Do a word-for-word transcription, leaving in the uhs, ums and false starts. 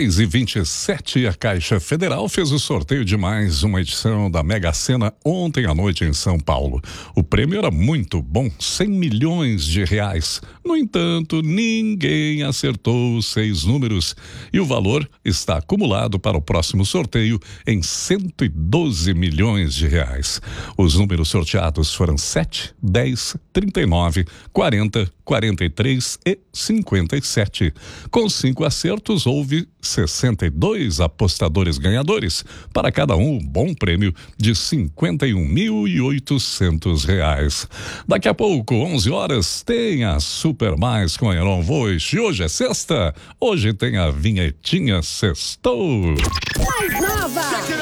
seis e vinte e sete, a Caixa Federal fez o sorteio de mais uma edição da Mega Sena ontem à noite em São Paulo. O prêmio era muito bom, cem milhões de reais. No entanto, ninguém acertou os seis números e o valor está acumulado para o próximo sorteio em cento e doze milhões de reais. Os números sorteados foram sete, dez, trinta e nove, quarenta, quarenta e três e cinquenta e sete. Com cinco acertos, houve sessenta e dois apostadores ganhadores. Para cada um, um bom prêmio de cinquenta e um mil e oitocentos reais. Daqui a pouco, onze horas, tem a Super Mais com a Heron Voice. Hoje é sexta, hoje tem a vinhetinha Sextou. Mais nova!